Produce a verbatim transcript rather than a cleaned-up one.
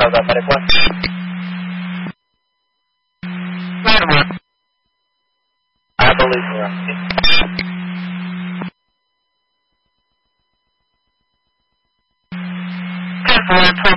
Delta Medic one. I believe we're on. Four,